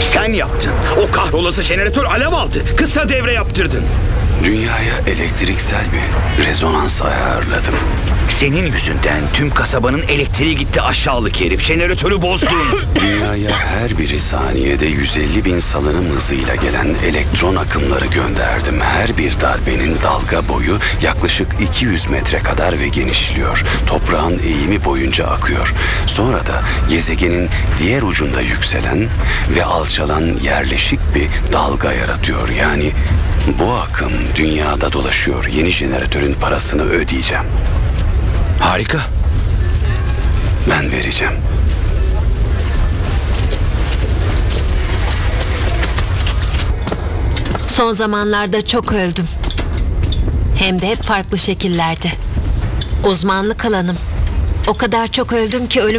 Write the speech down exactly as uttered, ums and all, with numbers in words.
Sen yaptın. O kahrolası jeneratör alev aldı. Kısa devre yaptırdın. Dünyaya elektriksel bir rezonans ayarladım. Senin yüzünden tüm kasabanın elektriği gitti aşağılık herif. Jeneratörü bozdun. Dünyaya her biri saniyede yüz elli bin salınım hızıyla gelen elektron akımları gönderdim. Her bir darbenin dalga boyu yaklaşık iki yüz metre kadar ve genişliyor. Toprağın eğimi boyunca akıyor. Sonra da gezegenin diğer ucunda yükselen ve alçalan yerleşik bir dalga yaratıyor. Yani bu akım dünyada dolaşıyor. Yeni jeneratörün parasını ödeyeceğim. Harika. Ben vereceğim. Son zamanlarda çok öldüm. Hem de hep farklı şekillerde. Uzmanlık alanım. O kadar çok öldüm ki ölüm